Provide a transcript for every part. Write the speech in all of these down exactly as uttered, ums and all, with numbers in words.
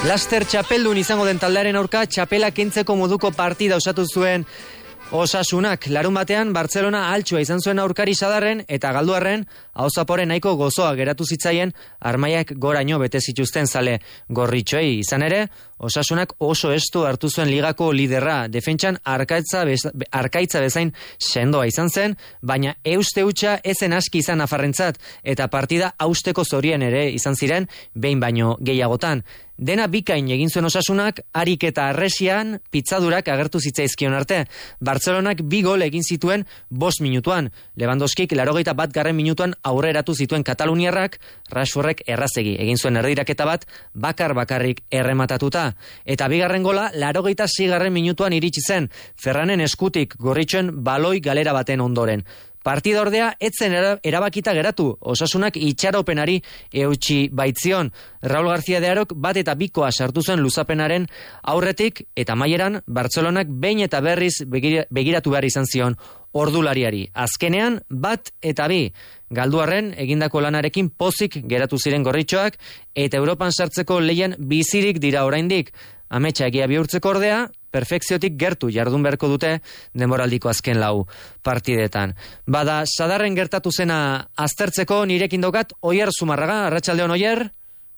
Laster txapeldun izango den taldearen aurka txapela kentzeko moduko partida osatu zuen Osasunak. Larun batean Bartzelona altxua izan zuen aurkari sadarren eta galduarren Ahozapore nahiko gozoa geratu zitzaien armaiak goraino bete zituzten zale gorritxoei. Izan ere, Osasunak oso estu hartu zuen ligako liderra. Defentsan arkaitza, bez, arkaitza bezain sendoa izan zen, baina euste hutsa ezen aski izan Nafarrentzat eta partida hausteko zorien ere izan ziren behin baino gehiagotan. Dena bikain egin zuen Osasunak, harik eta arresian pitzadurak agertu zitzaizkion arte. Bartzelonak bi gol egin zituen bost minutuan. Lewandowskik larogeita bat garren minutuan aurreratu zituen Kataluniarrak, Rashfordek errazegi egin zuen erdiraketa bat bakar bakarrik errematatuta. Eta bigarren gola larogeita zigarren minutuan iritsi zen, Ferranen eskutik gorritxoen baloi galera baten ondoren. Partida ordea etzen erabakita geratu, Osasunak itxaropenari eutxi baitzion. Raul García de Arok bat eta bikoa sartu zen luzapenaren aurretik eta amaieran Bartzelonak behin eta berriz begiratu behar izan zion ordulariari. Azkenean bat eta bi. Galduarren egindako lanarekin pozik geratu ziren gorritxoak eta Europan sartzeko lehian bizirik dira oraindik. Ametsa egia bihurtzeko ordea, perfekziotik gertu jardun beharko dute denboraldiko azken lau partidetan. Bada, sadarren gertatu zena aztertzeko nirekin daukat, Oier Zumarraga, Arratsaldeon Oier.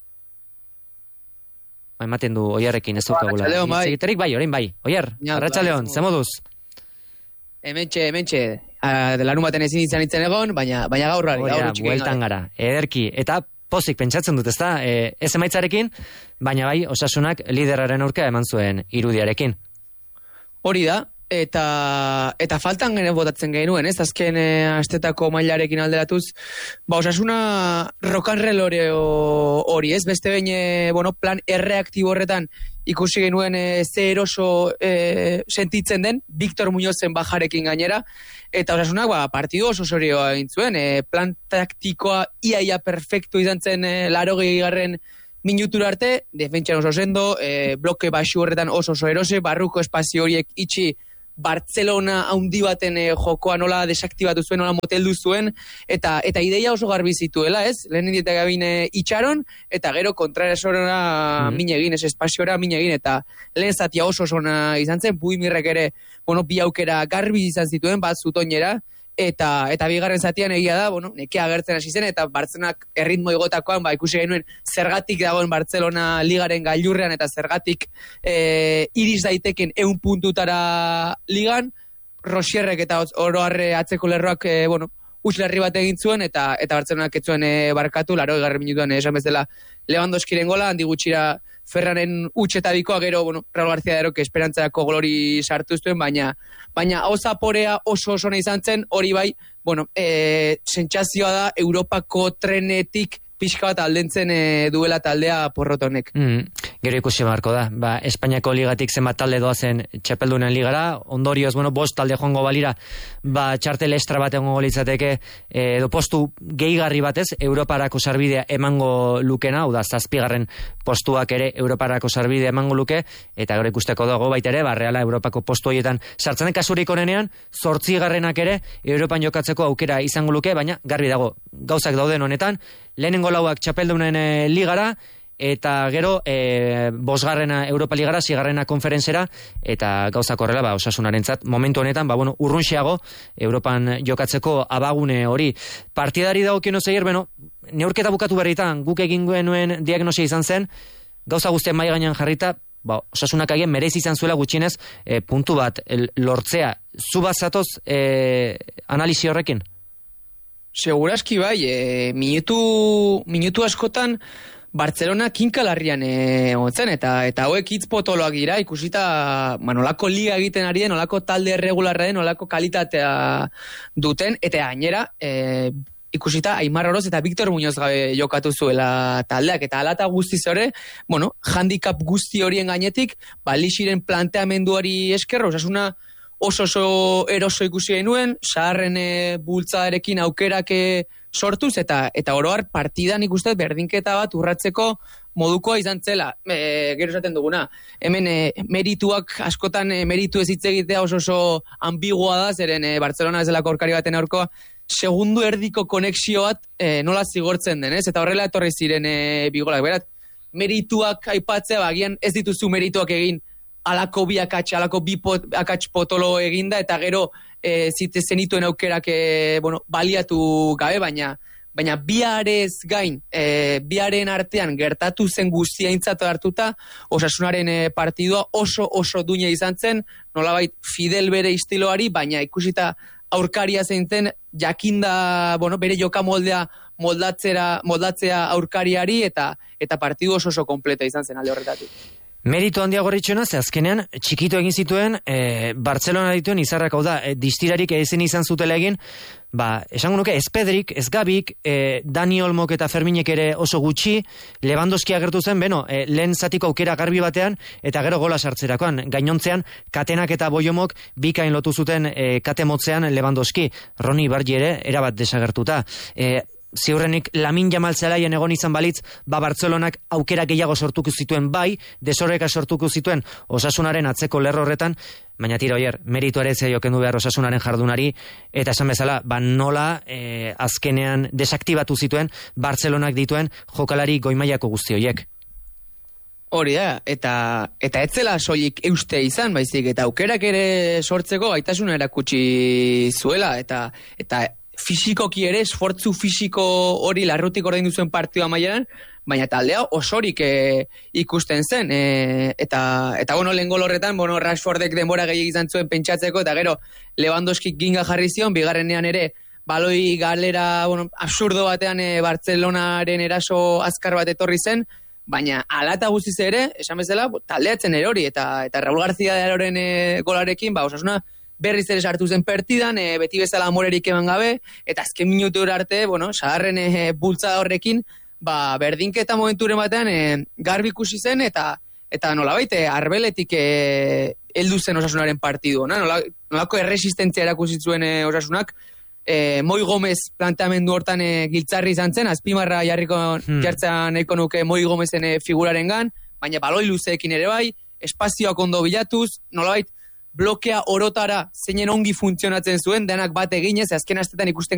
Ba, ematen du Oierrekin ez dukagula. Arratsaldeon bai. Egiterik bai, orain bai. Oier, Arratsaldeon, ze moduz? Hementxe, hementxe. Larun baten ezin izan itzen egon, baina, baina gaur rari. Oiera, bueltan gara, ederki. Eta pozik pentsatzen dut, ezta? E, ez emaitzarekin, baina bai, Osasunak lideraren aurka eman zuen irudiarekin. Hori da, eta eta faltan gene botatzen genuen, ez? Azken e, astetako mailarekin alderatuz, ba, Osasuna rokanrelore hori, ez? Beste behin, e, bueno, plan erreaktibo horretan ikusi genuen e, ze eroso e, sentitzen den, Victor Muñozen bajarekin gainera, eta Osasunak ba, partidu oso zorioa egin zuen, e, plan taktikoa iaia perfektu izan zen e, larogei garren minutura arte, defentsan oso sendo, e, bloke baxu horretan oso oso erose, barruko espazio horiek itxi Bartzelona haundi baten e, jokoa nola desaktibatu zuen, nola moteldu zuen, eta eta ideia oso garbi zituela, ez? Lehen dieta gabine itxaron, eta gero kontraresora mm. min egin, ez espaziora min egin, eta lehen zatia oso zona izan zen, Buimirrek ere, bueno, bi aukera garbi izan zituen, bat zutoinera, eta eta bigarren zatian egia da, bueno, nekea agertzen hasi zen, eta Bartzelonak erritmo igotakoan, ba, ikusi genuen zergatik dagoen Bartzelona ligaren gailurrean, eta zergatik e, iris daiteken ehun puntutara ligan, Rosierrek eta oroarre atzeko lerroak, e, bueno, uslerri bat egin zuen, eta eta Bartzelonak ez zuen e, barkatu, laro egarren minutuan e, esan bezala Lewandowskiren gola, handi gutxira Ferranen utxetabikoa, gero, bueno, Raul García de Arok esperantzako golori sartu zuen, baina baina Ahotsaporea oso oso izan zen, hori bai, bueno, e, sentsazioa da Europako trenetik pixka bat aldentzen e, duela taldea porrotonek. Mm, gero ikusi beharko da. Ba, Espainiako ligatik zenbat talde doazen txapeldunen ligara, ondorioz, bueno, bost talde joango balira, ba, txartel estra bat egongo litzateke, edo postu gehigarri batez, Europarako sarbidea emango lukena, hau da, zazpigarren postuak ere Europarako sarbidea emango luke, eta gero ikusteko dago baita ere, ba, Reala Europako postu horietan sartzen kasurik onenean, zortzigarrenak ere Europan jokatzeko aukera izango luke, baina garbi dago, gauzak dauden honetan, lehenengo lauak txapeldunen e, ligara, eta gero e, bosgarrena Europa ligara, zigarrena konferentzera, eta gauzak horrela, ba, Osasunarentzat, momentu honetan, ba, bueno, urrunxeago, Europan jokatzeko abagune hori. Partidari dagokien ozeier, bueno, neurketa bukatu berritan, guk egin genuen diagnosia izan zen, gauza guztien mai gainean jarrita, ba, Osasunak agian merez izan zuela gutxienez, e, puntu bat, el, lortzea. Zu bat zatoz e, analizi horrekin? Segurazki bai, e, minutu, minutu askotan Bartzelona kinkalarrian egotzen, eta eta hauek hitz potoloak dira, ikusita ba, nolako liga egiten ari den, nolako talde erregularra den, nolako kalitatea duten, eta gainera, e, ikusita Aimar Oroz eta Victor Muñoz gabe jokatu zuela taldeak, eta alata guztiz ore, bueno, handicap guzti horien gainetik, ba, Lixiren planteamenduari esker, Osasuna oso oso eroso ikusi genuen, saharren e, bultzadarekin aukerak sortuz, eta eta oroar partidan ikusten berdinketa bat urratzeko modukoa izan zela. E, gero esaten duguna, hemen e, merituak askotan e, meritu ez hitz egitea oso oso ambigua da, zeren e, Bartzelona ez delako aurkari baten aurkoa, segundu erdiko konexio bat e, nola zigortzen den, ez? Eta horrela etorri ziren e, bigolak, berat, merituak aipatzea, bagian ez dituzu merituak egin alako bi akatx, alako bi pot, akatx potolo eginda, eta gero e, zite zenituen aukerak e, bueno, baliatu gabe, baina baina biarez gain, e, biaren artean gertatu zen guztia intzatu hartuta, Osasunaren e, partidua oso oso duina izan zen, nolabait fidel bere istiloari, baina ikusita aurkaria zeintzen, jakinda, bueno, bere joka moldea moldatzera, moldatzea aurkariari, eta eta partidu oso oso kompleta izan zen alde horretatik. Meritu handiago horretxona, ze azkenean, txikitu egin zituen, e, Bartzelona dituen izarrak, hau da, e, distirarik ezin izan zutela egin, ba, esango nuke, ez Pedrik, ez Gabik, e, Dani Olmok eta Ferminek ere oso gutxi, Lewandowski agertu zen, beno, e, lehen zatiko aukera garbi batean, eta gero gola sartzerakoan, gainontzean, Katenak eta Boiomok bikain lotu zuten e, kate motzean Lewandowski, Roni Bargi ere, erabat desagertuta. E, ziurrenik Lamin Jamal zelaien egon izan balitz, ba Bartzelonak aukera gehiago sortuko zituen bai, desoreka sortuko zituen Osasunaren atzeko lerro horretan, baina tira oier, meritu ere zei okendu behar Osasunaren jardunari, eta esan bezala, ba nola e, azkenean desaktibatu zituen Bartzelonak dituen jokalari goimaiako guzti horiek. Hori da, eta eta etzela soilik euste izan, baizik, eta aukerak ere sortzeko gaitasuna erakutsi zuela, eta eta fisikoki ere, esfortzu fisiko hori larrutik ordaindu zuen partidua mailan, baina taldea osorik e, ikusten zen, e, eta, eta bueno, lehen gol horretan, bueno, Rashfordek denbora gehiagik izan zuen pentsatzeko, eta gero Lewandowski ginga jarri zion, bigarrenean ere, baloi galera, bueno, absurdo batean e, Bartzelonaren eraso azkar bat etorri zen, baina alata guztiz ere, esan bezala, taldeatzen ere hori, eta, eta Raul García de Aroren e, golarekin, ba, Osasuna, berriz ere sartu zen partidan, e, beti bezala amorerik eman gabe, eta azken minutura arte, bueno, sagarren e, bultzada horrekin, ba, berdinketa momenturen batean e, garbi ikusi zen, eta eta nolabait, e, arbeletik e, heldu zen Osasunaren partidu, na? Nola, nolako erresistentzia erakusi zuen e, Osasunak, e, Moi Gomez planteamendu hortan e, giltzarri izan zen, azpimarra jarriko hmm. jartzen nahiko nuke Moi Gomezen e, figurarengan, baina baloi luzeekin ere bai, espazioak ondo bilatuz, nolabait, blokea orotara zeinen ongi funtzionatzen zuen, denak bat eginez, azken astetan ikusten